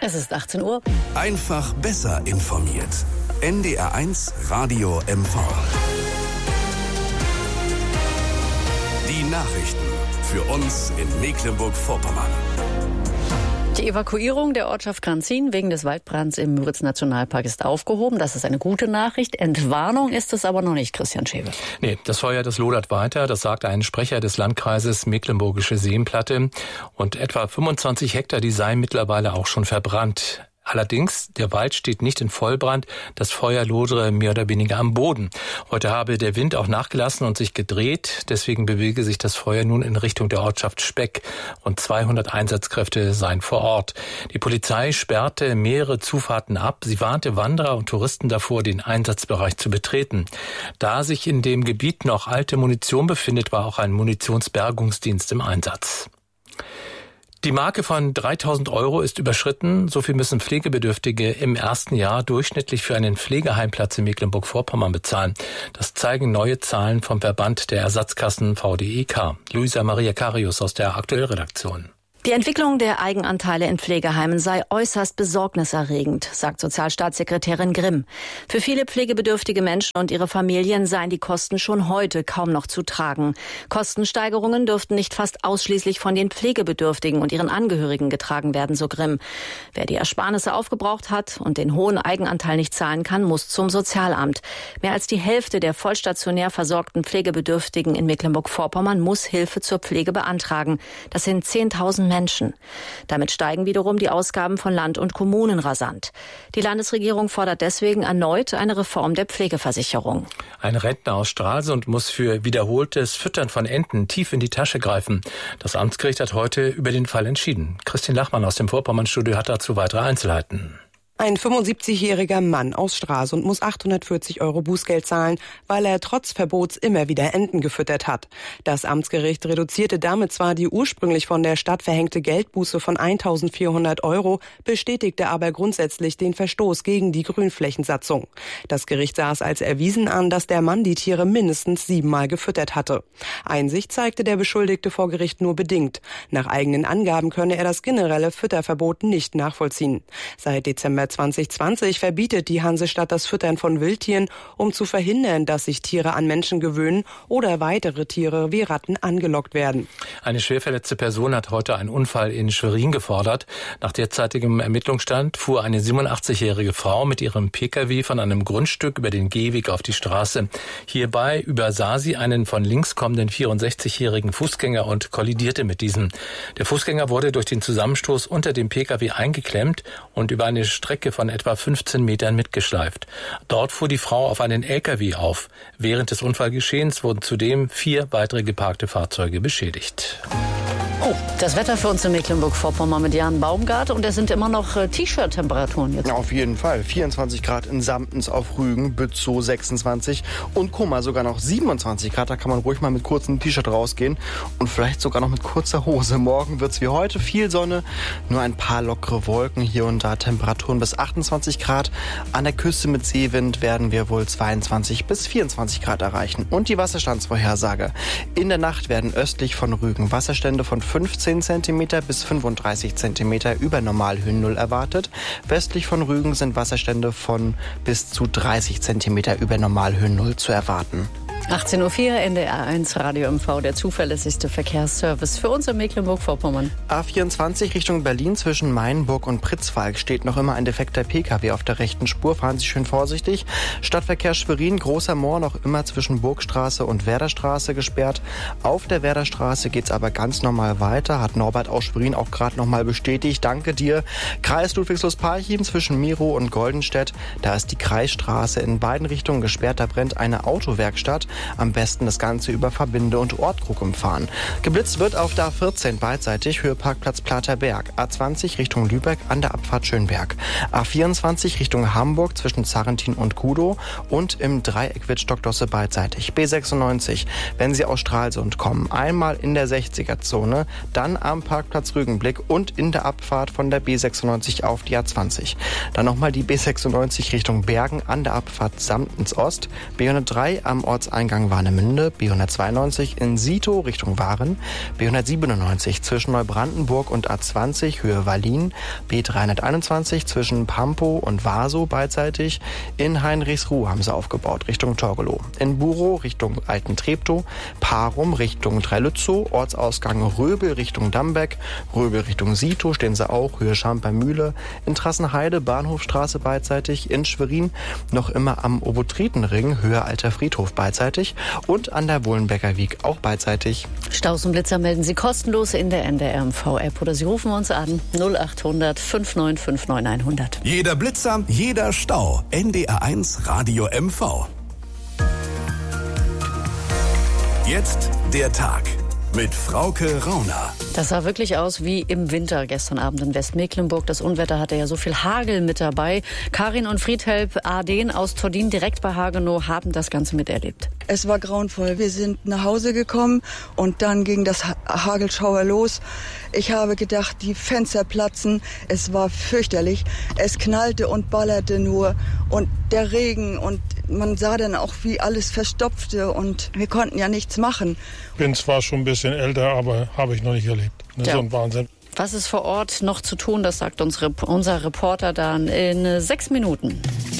Es ist 18 Uhr. Einfach besser informiert. NDR1 Radio MV. Die Nachrichten für uns in Mecklenburg-Vorpommern. Die Evakuierung der Ortschaft Granzin wegen des Waldbrands im Müritz-Nationalpark ist aufgehoben. Das ist eine gute Nachricht. Entwarnung ist es aber noch nicht, Christian Schewe. Nee, das Feuer, das lodert weiter. Das sagt ein Sprecher des Landkreises Mecklenburgische Seenplatte. Und etwa 25 Hektar, die seien mittlerweile auch schon verbrannt. Allerdings, der Wald steht nicht in Vollbrand, das Feuer lodere mehr oder weniger am Boden. Heute habe der Wind auch nachgelassen und sich gedreht, deswegen bewege sich das Feuer nun in Richtung der Ortschaft Speck. Rund 200 Einsatzkräfte seien vor Ort. Die Polizei sperrte mehrere Zufahrten ab, sie warnte Wanderer und Touristen davor, den Einsatzbereich zu betreten. Da sich in dem Gebiet noch alte Munition befindet, war auch ein Munitionsbergungsdienst im Einsatz. Die Marke von 3.000 € ist überschritten. So viel müssen Pflegebedürftige im ersten Jahr durchschnittlich für einen Pflegeheimplatz in Mecklenburg-Vorpommern bezahlen. Das zeigen neue Zahlen vom Verband der Ersatzkassen VDEK. Luisa Maria Carius aus der Aktuellredaktion. Die Entwicklung der Eigenanteile in Pflegeheimen sei äußerst besorgniserregend, sagt Sozialstaatssekretärin Grimm. Für viele pflegebedürftige Menschen und ihre Familien seien die Kosten schon heute kaum noch zu tragen. Kostensteigerungen dürften nicht fast ausschließlich von den Pflegebedürftigen und ihren Angehörigen getragen werden, so Grimm. Wer die Ersparnisse aufgebraucht hat und den hohen Eigenanteil nicht zahlen kann, muss zum Sozialamt. Mehr als die Hälfte der vollstationär versorgten Pflegebedürftigen in Mecklenburg-Vorpommern muss Hilfe zur Pflege beantragen. Das sind 10.000 Menschen. Damit steigen wiederum die Ausgaben von Land und Kommunen rasant. Die Landesregierung fordert deswegen erneut eine Reform der Pflegeversicherung. Ein Rentner aus Stralsund muss für wiederholtes Füttern von Enten tief in die Tasche greifen. Das Amtsgericht hat heute über den Fall entschieden. Christine Lachmann aus dem Vorpommernstudio hat dazu weitere Einzelheiten. Ein 75-jähriger Mann aus Stralsund muss 840 € Bußgeld zahlen, weil er trotz Verbots immer wieder Enten gefüttert hat. Das Amtsgericht reduzierte damit zwar die ursprünglich von der Stadt verhängte Geldbuße von 1.400 €, bestätigte aber grundsätzlich den Verstoß gegen die Grünflächensatzung. Das Gericht sah es als erwiesen an, dass der Mann die Tiere mindestens 7-mal gefüttert hatte. Einsicht zeigte der Beschuldigte vor Gericht nur bedingt. Nach eigenen Angaben könne er das generelle Fütterverbot nicht nachvollziehen. Seit Dezember 2020 verbietet die Hansestadt das Füttern von Wildtieren, um zu verhindern, dass sich Tiere an Menschen gewöhnen oder weitere Tiere wie Ratten angelockt werden. Eine schwerverletzte Person hat heute einen Unfall in Schwerin gefordert. Nach derzeitigem Ermittlungsstand fuhr eine 87-jährige Frau mit ihrem Pkw von einem Grundstück über den Gehweg auf die Straße. Hierbei übersah sie einen von links kommenden 64-jährigen Fußgänger und kollidierte mit diesem. Der Fußgänger wurde durch den Zusammenstoß unter dem Pkw eingeklemmt und über eine Strecke von etwa 15 Metern mitgeschleift. Dort fuhr die Frau auf einen LKW auf. Während des Unfallgeschehens wurden zudem 4 weitere geparkte Fahrzeuge beschädigt. Oh, das Wetter für uns in Mecklenburg-Vorpommern mit Jan Baumgart. Und es sind immer noch T-Shirt-Temperaturen jetzt. Auf jeden Fall. 24 Grad in Samtens auf Rügen, Bützow 26 und Kummer sogar noch 27 Grad. Da kann man ruhig mal mit kurzem T-Shirt rausgehen und vielleicht sogar noch mit kurzer Hose. Morgen wird's wie heute, viel Sonne, nur ein paar lockere Wolken hier und da. Temperaturen bis 28 Grad. An der Küste mit Seewind werden wir wohl 22 bis 24 Grad erreichen. Und die Wasserstandsvorhersage. In der Nacht werden östlich von Rügen Wasserstände von 15 cm bis 35 cm über Normalhöhen Null erwartet. Westlich von Rügen sind Wasserstände von bis zu 30 cm über Normalhöhen Null zu erwarten. 18.04 Uhr, NDR1 Radio MV, der zuverlässigste Verkehrsservice für uns in Mecklenburg-Vorpommern. A24 Richtung Berlin zwischen Mainburg und Pritzwalk steht noch immer ein defekter Pkw auf der rechten Spur. Fahren Sie schön vorsichtig. Stadtverkehr Schwerin, Großer Moor noch immer zwischen Burgstraße und Werderstraße gesperrt. Auf der Werderstraße geht's aber ganz normal weiter, hat Norbert aus Schwerin auch gerade nochmal bestätigt. Danke dir. Kreis Ludwigslust-Parchim zwischen Miro und Goldenstedt. Da ist die Kreisstraße in beiden Richtungen gesperrt. Da brennt eine Autowerkstatt. Am besten das Ganze über Verbinde und Ortkrug umfahren. Geblitzt wird auf der A14 beidseitig, Höheparkplatz Platerberg. A20 Richtung Lübeck an der Abfahrt Schönberg. A24 Richtung Hamburg zwischen Zarrentin und Kudow und im Dreieck Wittstock-Dosse beidseitig. B96, wenn Sie aus Stralsund kommen, einmal in der 60er-Zone, dann am Parkplatz Rügenblick und in der Abfahrt von der B96 auf die A20. Dann nochmal die B96 Richtung Bergen an der Abfahrt Samtens Ost, B103 am Ortseingang Ortseingang Warnemünde, B192 in Sito Richtung Waren, B197 zwischen Neubrandenburg und A20 Höhe Wallin, B321 zwischen Pampo und Vaso beidseitig, in Heinrichsruh haben sie aufgebaut Richtung Torgelow, in Buro Richtung Alten Treptow, Parum Richtung Dreilützow, Ortsausgang Röbel Richtung Dambeck, Röbel Richtung Sito stehen sie auch, Höhe Schamper-Mühle, in Trassenheide Bahnhofstraße beidseitig, in Schwerin noch immer am Obotritenring, Höhe Alter Friedhof beidseitig und an der Wohlenbecker Wiek auch beidseitig. Staus und Blitzer melden Sie kostenlos in der NDR-MV-App oder Sie rufen uns an 0800 5959 100. Jeder Blitzer, jeder Stau. NDR1 Radio MV. Jetzt der Tag mit Frauke Rauner. Das sah wirklich aus wie im Winter gestern Abend in Westmecklenburg. Das Unwetter hatte ja so viel Hagel mit dabei. Karin und Friedhelp Aden aus Tordin direkt bei Hagenow haben das Ganze miterlebt. Es war grauenvoll. Wir sind nach Hause gekommen und dann ging das Hagelschauer los. Ich habe gedacht, die Fenster platzen. Es war fürchterlich. Es knallte und ballerte nur und der Regen und man sah dann auch, wie alles verstopfte und wir konnten ja nichts machen. Bin zwar schon ein bisschen älter, aber habe ich noch nicht erlebt. Das ist so ein Wahnsinn. Was ist vor Ort noch zu tun, das sagt uns unser Reporter dann in 6 Minuten.